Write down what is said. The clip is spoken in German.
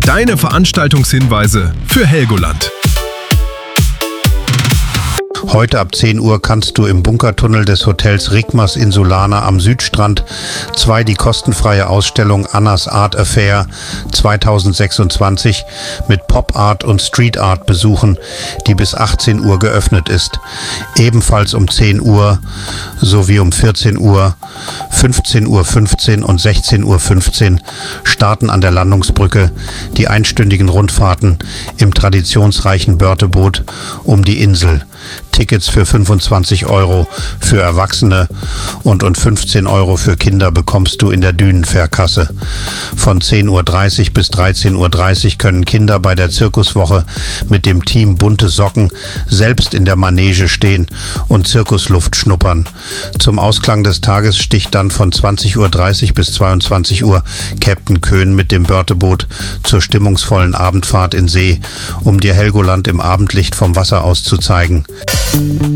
Deine Veranstaltungshinweise für Helgoland. Heute ab 10 Uhr kannst du im Bunkertunnel des Hotels Rigmas Insulana am Südstrand die kostenfreie Ausstellung Annas Art Affair 2026 mit Pop Art und Street Art besuchen, die bis 18 Uhr geöffnet ist. Ebenfalls um 10 Uhr sowie um 14 Uhr, 15:15 Uhr und 16:15 Uhr starten an der Landungsbrücke die einstündigen Rundfahrten im traditionsreichen Börteboot um die Insel. Tickets für 25 € für Erwachsene und 15 € für Kinder bekommst du in der Dünenfährkasse. Von 10:30 Uhr bis 13:30 Uhr können Kinder bei der Zirkuswoche mit dem Team Bunte Socken selbst in der Manege stehen und Zirkusluft schnuppern. Zum Ausklang des Tages sticht dann von 20:30 Uhr bis 22 Uhr Captain Köhn mit dem Börteboot zur stimmungsvollen Abendfahrt in See, um dir Helgoland im Abendlicht vom Wasser aus zu zeigen.